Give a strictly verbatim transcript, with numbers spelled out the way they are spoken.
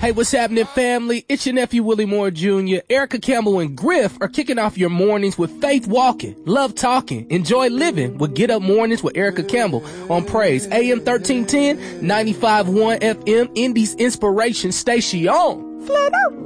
Hey, what's happening, family? It's your nephew, Willie Moore Junior Erica Campbell and Griff are kicking off your mornings with Faith Walking, Love Talking, Enjoy Living with Get Up Mornings with Erica Campbell on Praise. A M thirteen ten, ninety-five point one F M, Indy's Inspiration Station. Flat out.